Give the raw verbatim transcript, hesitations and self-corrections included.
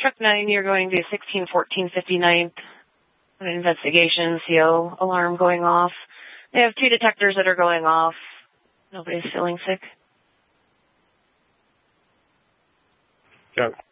Truck nine, you're going to sixteen fourteen fifty-ninth. An investigation, C O alarm going off. They have two detectors that are going off. Nobody's feeling sick. Got